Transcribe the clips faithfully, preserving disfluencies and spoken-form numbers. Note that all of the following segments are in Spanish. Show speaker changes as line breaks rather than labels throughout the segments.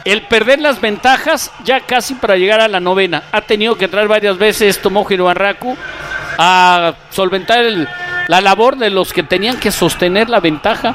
el perder las ventajas ya casi para llegar a la novena. Ha tenido que entrar varias veces Tomohiro Banraku a solventar el, la labor de los que tenían que sostener la ventaja,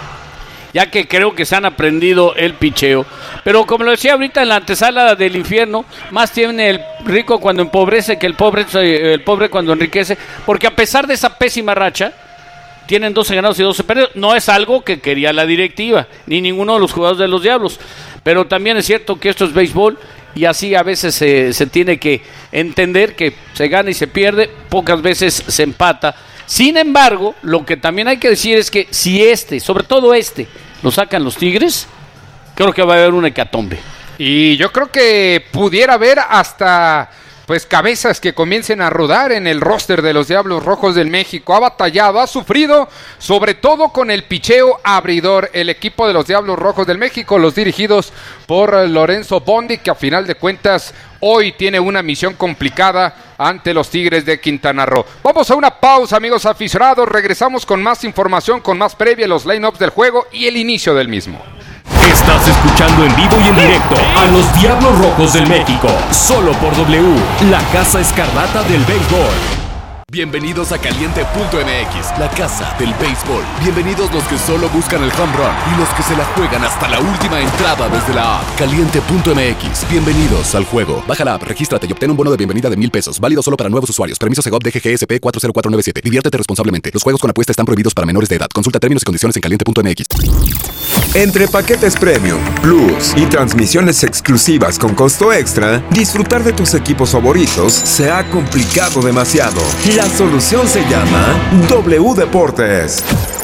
ya que creo que se han aprendido el picheo. Pero como lo decía ahorita en la antesala del infierno, más tiene el rico cuando empobrece que el pobre, el pobre cuando enriquece, porque a pesar de esa pésima racha, tienen doce ganados y doce perdidos. No es algo que quería la directiva, ni ninguno de los jugadores de los Diablos. Pero también es cierto que esto es béisbol y así a veces se, se tiene que entender que se gana y se pierde, pocas veces se empata. Sin embargo, lo que también hay que decir es que si este, sobre todo este, lo sacan los Tigres, creo que va a haber una hecatombe.
Y yo creo que pudiera haber hasta pues cabezas que comiencen a rodar en el roster de los Diablos Rojos del México. Ha batallado, ha sufrido, sobre todo con el picheo abridor, el equipo de los Diablos Rojos del México, los dirigidos por Lorenzo Bondi, que a final de cuentas hoy tiene una misión complicada ante los Tigres de Quintana Roo. Vamos a una pausa, amigos aficionados, regresamos con más información, con más previa, los line-ups del juego y el inicio del mismo.
Estás escuchando en vivo y en directo a los Diablos Rojos del México, solo por W, la Casa Escarlata del Béisbol.
Bienvenidos a Caliente punto M X, la casa del béisbol. Bienvenidos los que solo buscan el home run y los que se la juegan hasta la última entrada desde la app. Caliente punto M X, bienvenidos al juego. Baja la app, regístrate y obtén un bono de bienvenida de mil pesos, válido solo para nuevos usuarios. Permiso Segov D G G S P cuatro cero cuatro nueve siete. Diviértete responsablemente. Los juegos con apuesta están prohibidos para menores de edad. Consulta términos y condiciones en Caliente punto M X.
Entre paquetes Premium, Plus y transmisiones exclusivas con costo extra, disfrutar de tus equipos favoritos se ha complicado demasiado. La solución se llama W Deportes.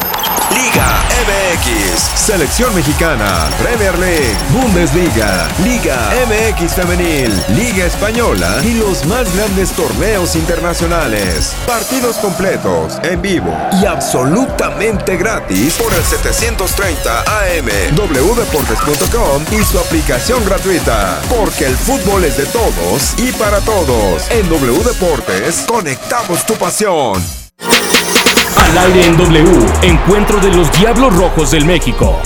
Liga M X, Selección Mexicana, Premier League, Bundesliga, Liga M X Femenil, Liga Española y los más grandes torneos internacionales. Partidos completos, en vivo y absolutamente gratis por el setecientos treinta A M, w deportes punto com y su aplicación gratuita. Porque el fútbol es de todos y para todos. En W Deportes, conectamos tu pasión.
Al aire en W, encuentro de los Diablos Rojos del México.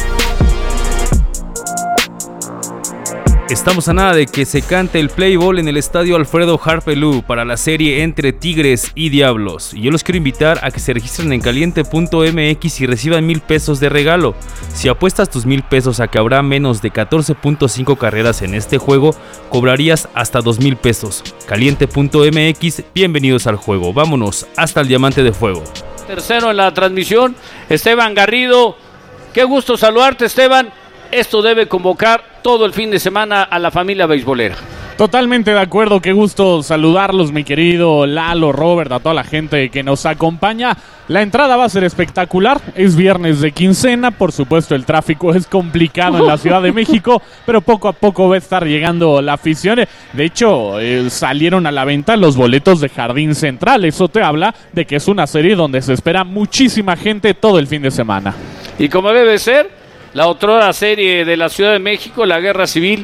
Estamos a nada de que se cante el play ball en el estadio Alfredo Harpelú para la serie entre Tigres y Diablos. Y yo los quiero invitar a que se registren en caliente punto M X y reciban mil pesos de regalo. Si apuestas tus mil pesos a que habrá menos de catorce punto cinco carreras en este juego, cobrarías hasta dos mil pesos. caliente punto M X, bienvenidos al juego. Vámonos hasta el Diamante de Fuego.
Tercero en la transmisión, Esteban Garrido. Qué gusto saludarte, Esteban. Esto debe convocar todo el fin de semana a la familia beisbolera.
Totalmente de acuerdo, qué gusto saludarlos, mi querido Lalo, Robert, a toda la gente que nos acompaña. La entrada va a ser espectacular, es viernes de quincena, por supuesto el tráfico es complicado en la Ciudad de México, pero poco a poco va a estar llegando la afición. De hecho, eh, salieron a la venta los boletos de Jardín Central, eso te habla de que es una serie donde se espera muchísima gente todo el fin de semana.
Y como debe ser, la otrora serie de la Ciudad de México, la Guerra Civil,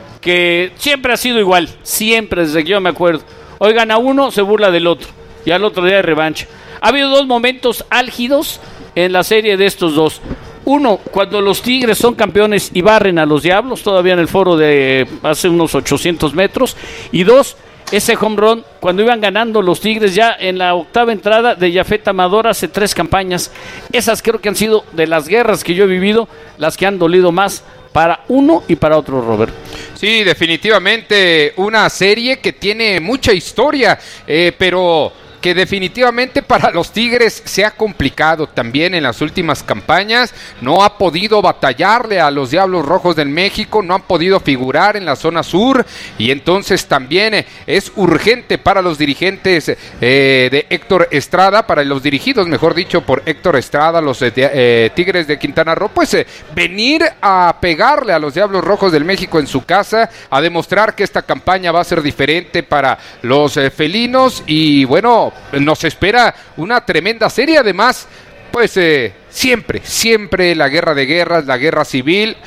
que siempre ha sido igual, siempre, desde que yo me acuerdo. Hoy gana uno, se burla del otro, y al otro día de revancha. Ha habido dos momentos álgidos en la serie de estos dos. Uno, cuando los Tigres son campeones y barren a los Diablos, todavía en el foro de hace unos ochocientos metros. Y dos, ese home run, cuando iban ganando los Tigres ya en la octava entrada de Yafet Amador hace tres campañas. Esas creo que han sido de las guerras que yo he vivido, las que han dolido más para uno y para otro, Robert.
Sí, definitivamente una serie que tiene mucha historia, eh, pero que definitivamente para los Tigres se ha complicado también en las últimas campañas. No ha podido batallarle a los Diablos Rojos del México, no han podido figurar en la zona sur, y entonces también eh, es urgente para los dirigentes eh, de Héctor Estrada, para los dirigidos, mejor dicho, por Héctor Estrada, los eh, eh, Tigres de Quintana Roo, pues eh, venir a pegarle a los Diablos Rojos del México en su casa, a demostrar que esta campaña va a ser diferente para los eh, felinos. Y bueno, nos espera una tremenda serie. Además, pues eh, siempre, siempre la guerra de guerras, la guerra civil.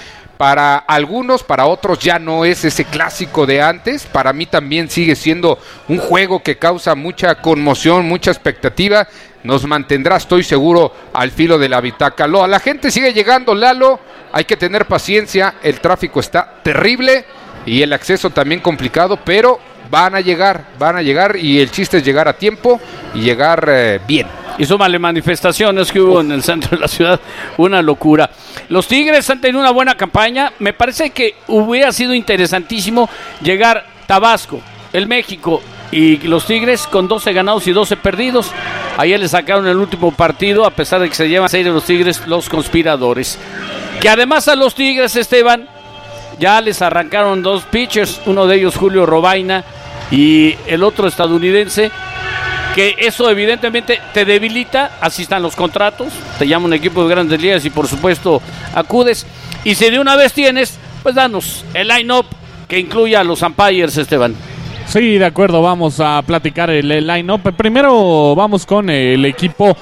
Para algunos, para otros ya no es ese clásico de antes. Para mí también sigue siendo un juego que causa mucha conmoción, mucha expectativa. Nos mantendrá, estoy seguro, al filo de la bitaca. Lo, la gente sigue llegando, Lalo. Hay que tener paciencia. El tráfico está terrible y el acceso también complicado, pero van a llegar, van a llegar y el chiste es llegar a tiempo y llegar eh, bien.
Y súmale manifestaciones que hubo en el centro de la ciudad, una locura. Los Tigres han tenido una buena campaña. Me parece que hubiera sido interesantísimo llegar Tabasco, el México y los Tigres con doce ganados y doce perdidos. Ayer le sacaron el último partido, a pesar de que se llevan seis de los Tigres, los conspiradores. Que además a los Tigres, Esteban, ya les arrancaron dos pitchers, uno de ellos Julio Robaina y el otro estadounidense, que eso evidentemente te debilita. Así están los contratos, te llama un equipo de grandes ligas y por supuesto acudes, y si de una vez tienes, pues danos el line-up que incluya a los umpires, Esteban.
Sí, de acuerdo, vamos a platicar el, el line-up. Primero vamos con el equipo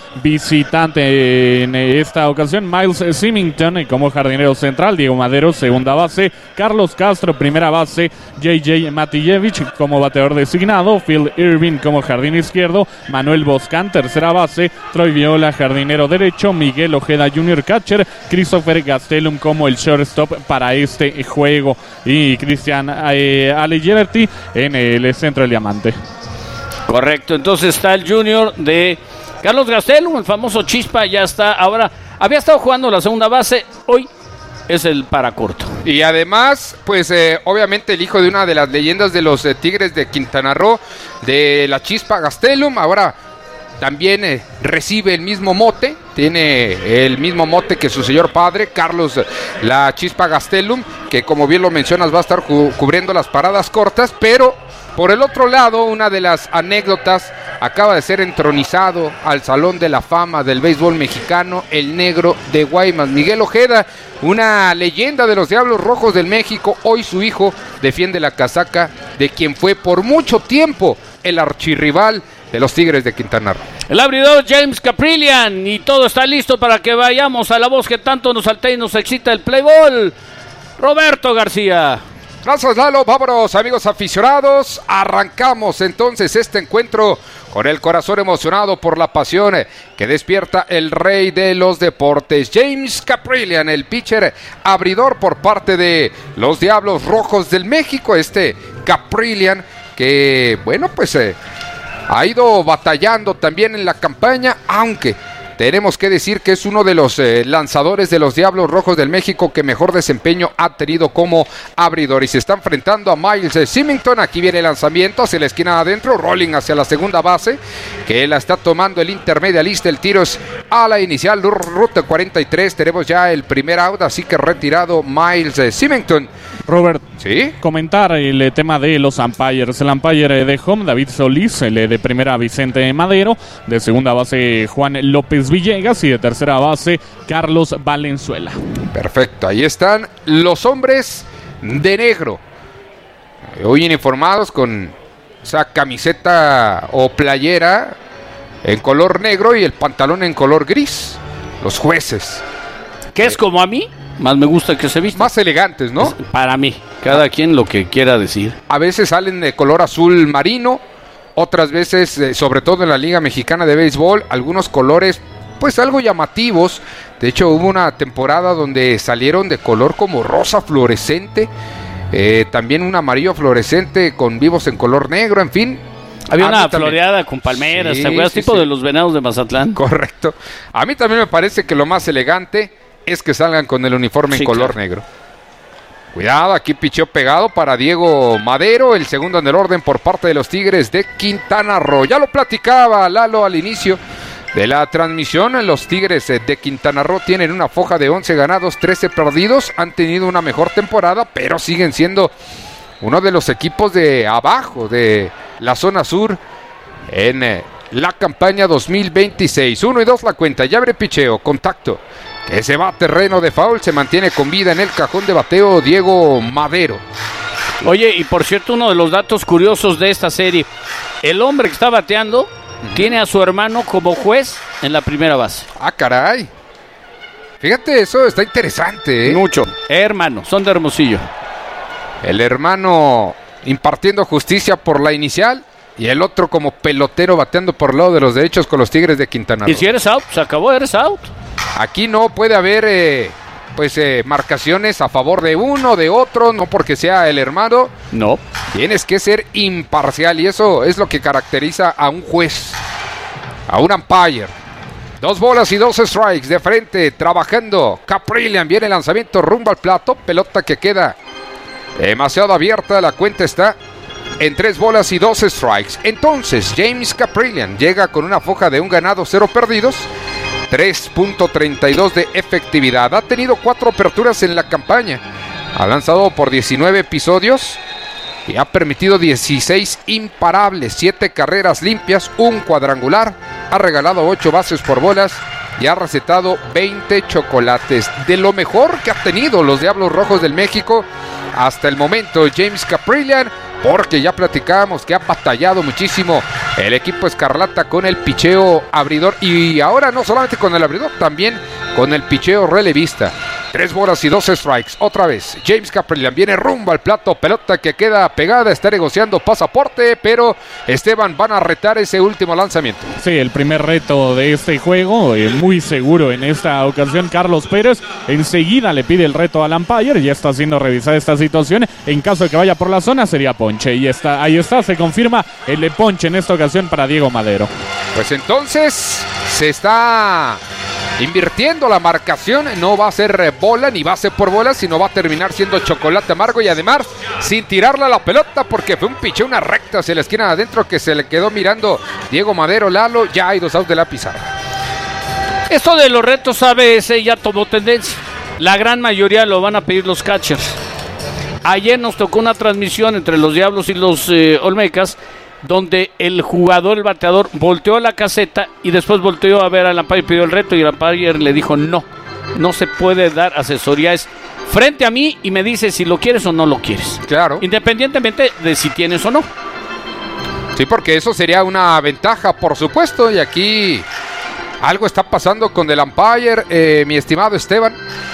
visitante en esta ocasión. Miles Symington como jardinero central, Diego Madero segunda base, Carlos Castro primera base, J J Matijevich como bateador designado, Phil Irving como jardín izquierdo, Manuel Boscan tercera base, Troy Viola jardinero derecho, Miguel Ojeda junior catcher, Christopher Gastelum como el shortstop para este juego y Cristian eh, Alegerti en el el centro del diamante.
Correcto, entonces está el junior de Carlos Gastelum, el famoso Chispa, ya está, ahora había estado jugando la segunda base, hoy es el para corto.
Y además, pues eh, obviamente el hijo de una de las leyendas de los eh, Tigres de Quintana Roo, de la Chispa Gastelum, ahora también eh, recibe el mismo mote, tiene el mismo mote que su señor padre, Carlos la Chispa Gastelum, que como bien lo mencionas va a estar cu- cubriendo las paradas cortas, pero por el otro lado, una de las anécdotas, acaba de ser entronizado al Salón de la Fama del béisbol mexicano, el negro de Guaymas, Miguel Ojeda, una leyenda de los Diablos Rojos del México. Hoy su hijo defiende la casaca de quien fue por mucho tiempo el archirrival de los Tigres de Quintana Roo.
El abridor James Caprillian, y todo está listo para que vayamos a la voz que tanto nos altea y nos excita el play ball. Roberto García.
Gracias, Lalo. Vámonos, amigos aficionados. Arrancamos entonces este encuentro con el corazón emocionado por la pasión que despierta el rey de los deportes, James Caprillian, el pitcher abridor por parte de los Diablos Rojos del México. Este Caprillian que, bueno, pues eh, ha ido batallando también en la campaña, aunque tenemos que decir que es uno de los eh, lanzadores de los Diablos Rojos del México que mejor desempeño ha tenido como abridor. Y se está enfrentando a Miles Symington. Aquí viene el lanzamiento hacia la esquina de adentro, rolling hacia la segunda base, que la está tomando el intermedialista. El tiro es a la inicial, ruta cuarenta y tres. Tenemos ya el primer out, así que retirado Miles Symington.
Robert,
¿sí?
Comentar el tema de los umpires. El umpire de home, David Solís, el de primera, Vicente Madero, de segunda base, Juan López Villegas, y de tercera base, Carlos Valenzuela.
Perfecto, ahí están los hombres de negro, hoy uniformados con esa camiseta o playera en color negro y el pantalón en color gris, los jueces.
Que es como a mí, más me gusta que se vista.
Más elegantes, ¿no?
Es para mí, cada quien lo que quiera decir.
A veces salen de color azul marino, otras veces, eh, sobre todo en la Liga Mexicana de Béisbol, algunos colores pues algo llamativos. De hecho, hubo una temporada donde salieron de color como rosa fluorescente, eh, también un amarillo fluorescente con vivos en color negro, en fin.
Había una floreada con palmeras,
sí,
¿te acuerdas?
Sí,
tipo
sí.
de los Venados de Mazatlán.
Correcto. A mí también me parece que lo más elegante es que salgan con el uniforme
Sí,
en color
claro.
negro. Cuidado, aquí picheo pegado para Diego Madero, el segundo en el orden por parte de los Tigres de Quintana Roo. Ya lo platicaba Lalo al inicio de la transmisión. Los Tigres de Quintana Roo tienen una foja de once ganados, trece perdidos. Han tenido una mejor temporada, pero siguen siendo uno de los equipos de abajo de la zona sur en eh, la campaña dos mil veintiséis. Uno y dos la cuenta, ya abre picheo, contacto, que se va a terreno de foul, se mantiene con vida en el cajón de bateo Diego Madero.
Oye, y por cierto, uno de los datos curiosos de esta serie, el hombre que está bateando uh-huh. tiene a su hermano como juez en la primera base.
Ah, caray. Fíjate, eso está interesante, ¿eh?
Mucho. Hermano, son de Hermosillo.
El hermano impartiendo justicia por la inicial y el otro como pelotero bateando por el lado de los derechos con los Tigres de Quintana Roo.
Y si eres out, se acabó, eres out.
Aquí no puede haber eh, pues eh, marcaciones a favor de uno, de otro, no porque sea el hermano.
No.
Tienes que ser imparcial y eso es lo que caracteriza a un juez, a un umpire. Dos bolas y dos strikes de frente, trabajando. Caprillian, viene el lanzamiento rumbo al plato, pelota que queda demasiado abierta, la cuenta está en tres bolas y dos strikes. Entonces, James Caprillian llega con una foja de un ganado, cero perdidos, tres punto treinta y dos de efectividad. Ha tenido cuatro aperturas en la campaña. Ha lanzado por diecinueve episodios y ha permitido dieciséis imparables, siete carreras limpias, un cuadrangular. Ha regalado ocho bases por bolas y ha recetado veinte chocolates. De lo mejor que ha tenido los Diablos Rojos del México hasta el momento, James Caprillian, porque ya platicábamos que ha batallado muchísimo el equipo escarlata con el picheo abridor y ahora no solamente con el abridor, también con el picheo relevista. Tres bolas y dos strikes. Otra vez, James Caprillian viene rumbo al plato. Pelota que queda pegada. Está negociando pasaporte, pero Esteban van a retar ese último lanzamiento.
Sí, el primer reto de este juego. Eh, muy seguro en esta ocasión Carlos Pérez. Enseguida le pide el reto al umpire. Ya está siendo revisada esta situación. En caso de que vaya por la zona, sería ponche. Y está, ahí está, se confirma el de ponche en esta ocasión para Diego Madero.
Pues entonces se está invirtiendo la marcación, no va a ser bola ni base por bola, sino va a terminar siendo chocolate amargo y además sin tirarla a la pelota porque fue un picheo, una recta hacia la esquina de adentro que se le quedó mirando Diego Madero. Lalo, ya hay dos outs de la pizarra.
Esto de los retos A B S ya tomó tendencia. La gran mayoría lo van a pedir los catchers. Ayer nos tocó una transmisión entre los Diablos y los eh, Olmecas, donde el jugador, el bateador, volteó a la caseta y después volteó a ver al umpire y pidió el reto y el umpire le dijo no, no se puede dar asesoría, es frente a mí y me dice si lo quieres o no lo quieres.
Claro.
Independientemente de si tienes o no.
Sí, porque eso sería una ventaja, por supuesto, y aquí algo está pasando con el umpire, eh, mi estimado Esteban.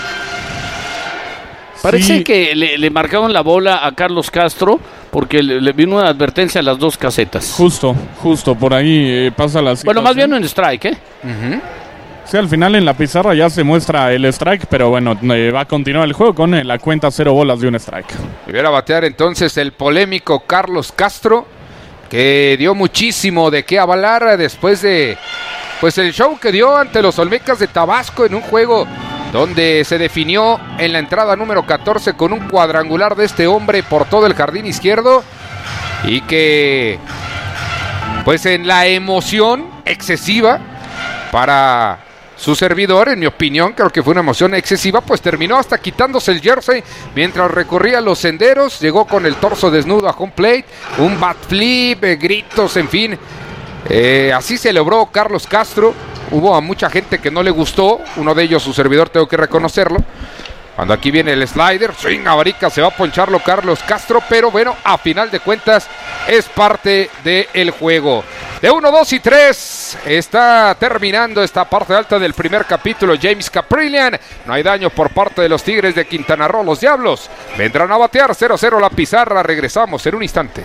Parece
Sí.
que le, le marcaron la bola a Carlos Castro porque le, le vino una advertencia a las dos casetas.
Justo, justo, por ahí eh, pasa la situación.
Bueno, más bien un strike, ¿eh?
Uh-huh.
Sí, al final en la pizarra ya se muestra el strike, pero bueno, eh, va a continuar el juego con eh, la cuenta cero bolas de un strike.
Y viene a batear entonces el polémico Carlos Castro, que dio muchísimo de qué avalar después de pues el show que dio ante los Olmecas de Tabasco en un juego donde se definió en la entrada número catorce con un cuadrangular de este hombre por todo el jardín izquierdo y que pues en la emoción excesiva para su servidor, en mi opinión, creo que fue una emoción excesiva, pues terminó hasta quitándose el jersey mientras recorría los senderos, llegó con el torso desnudo a home plate, un bat flip, eh, gritos, en fin, eh, así celebró Carlos Castro. Hubo a mucha gente que no le gustó, uno de ellos su servidor, tengo que reconocerlo. Cuando aquí viene el slider, swing a varica, se va a poncharlo Carlos Castro, pero bueno, a final de cuentas es parte del juego. De uno, dos y tres está terminando esta parte alta del primer capítulo. James Caprillian, no hay daño por parte de los Tigres de Quintana Roo. Los Diablos vendrán a batear cero cero la pizarra. Regresamos en un instante.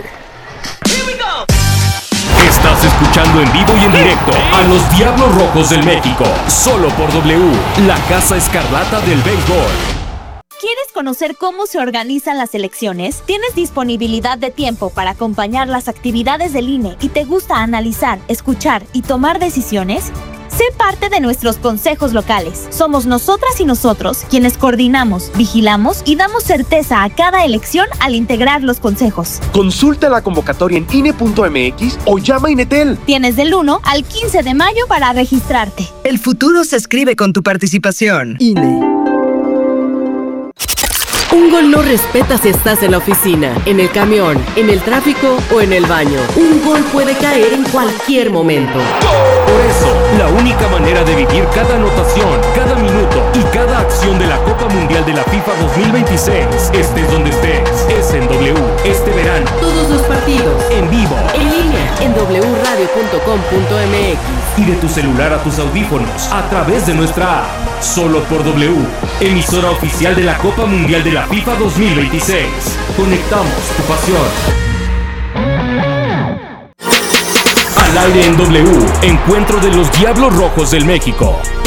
Estás escuchando en vivo y en directo a los Diablos Rojos del México, solo por W, la Casa Escarlata del Béisbol.
¿Quieres conocer cómo se organizan las elecciones? ¿Tienes disponibilidad de tiempo para acompañar las actividades del I N E y te gusta analizar, escuchar y tomar decisiones? Sé parte de nuestros consejos locales. Somos nosotras y nosotros quienes coordinamos, vigilamos y damos certeza a cada elección al integrar los consejos.
Consulta la convocatoria en I N E punto M X o llama a Inetel.
Tienes del uno al quince de mayo para registrarte.
El futuro se escribe con tu participación. I N E.
Un gol no respeta si estás en la oficina, en el camión, en el tráfico o en el baño. Un gol puede caer en cualquier momento.
Por eso, la única manera de vivir cada anotación, cada minuto y cada acción de la Copa Mundial de la FIFA dos mil veintiséis, estés donde estés, es en W. Este verano,
Todos los partidos,
en vivo,
en línea, en doble u radio punto com punto m x.
y de tu celular a tus audífonos a través de nuestra app. Solo por W, emisora oficial de la Copa Mundial de la FIFA dos mil veintiséis. Conectamos tu pasión. Al aire en W, encuentro de los Diablos Rojos del México.